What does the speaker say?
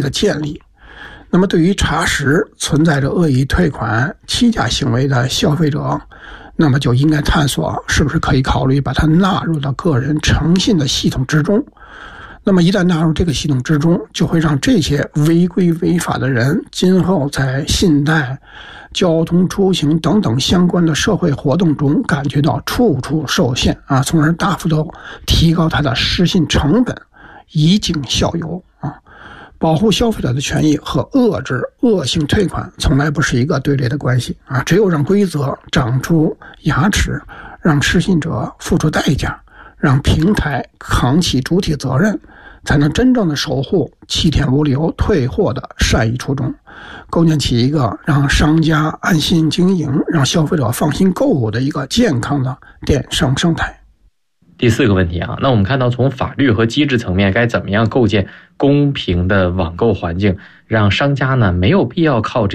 的建立。那么对于查实存在着恶意退款欺诈行为的消费者，那么就应该探索是不是可以考虑把它纳入到个人诚信的系统之中。那么一旦纳入这个系统之中，就会让这些违规违法的人今后在信贷、交通出行等等相关的社会活动中感觉到处处受限啊，从而大幅度提高他的失信成本，以儆效尤啊。保护消费者的权益和遏制恶性退款从来不是一个对立的关系啊！只有让规则长出牙齿，让失信者付出代价，让平台扛起主体责任，才能真正的守护弃填无理由退货的善意初衷，构建起一个让商家安心经营、让消费者放心购物的一个健康的电商生态。 第4个问题啊，那我们看到从法律和机制层面该怎么样构建公平的网购环境，让商家呢没有必要靠这